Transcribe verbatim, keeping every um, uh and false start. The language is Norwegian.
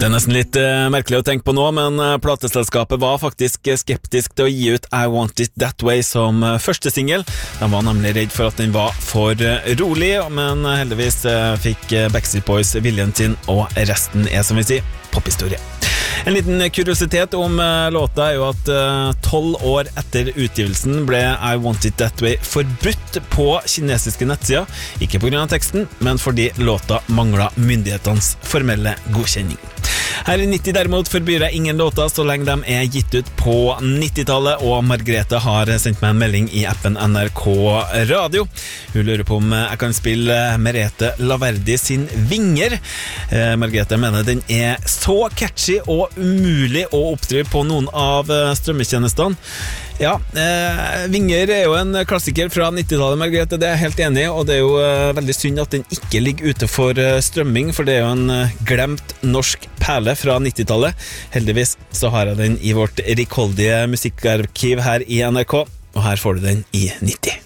Det er nesten litt uh, merkelig å tenke på nå, men uh, plateselskapet var faktisk skeptisk til å gi ut I Want It That Way som uh, første single. De var nemlig redd for at den var for uh, rolig, men uh, heldigvis uh, fikk uh, Backstreet Boys viljen sin, og resten er, som vi sier, pophistorie. En liten kuriositet om uh, låta er jo at tolv uh, år etter utgivelsen ble I Want It That Way forbudt på kinesiske nettsider, ikke på grunn av teksten, men fordi låta manglet myndighetenes formelle godkjenning. Her i nitti derimot forbyr jeg ingen låter så lenge de er gitt ut på nittitallet, og Margrethe har sendt meg en melding i appen N R K Radio. Hun lurer på om jeg kan spille Merete Laverdi sin Vinger. Eh, Margrethe mener den er så catchy og umulig å oppdrive på noen av strømmetjenestene. Ja, eh, Vinger er jo en klassiker fra nittitallet, Margrethe, det er jeg helt enig i, og det er jo eh, veldig synd at den ikke ligger ute for eh, strømming, for det er jo en eh, glemt norsk perle fra nittitallet. Heldigvis så har jeg den i vårt rikholdige musikkarkiv her i N R K, og her får du den i nitti.